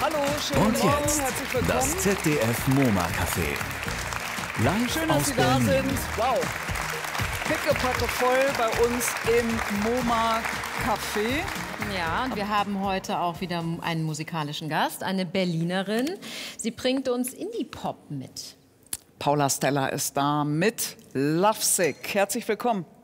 Hallo, schönen Und Morgen, jetzt herzlich willkommen. das ZDF MoMA Café. Live Schön, dass aus Sie da Berlin. sind. Wow. Pickepacke voll bei uns im MoMA Café. Ja, und wir haben heute auch wieder einen musikalischen Gast, eine Berlinerin. Sie bringt uns Indie-Pop mit. Paula Stella ist da mit Lovesick. Herzlich willkommen.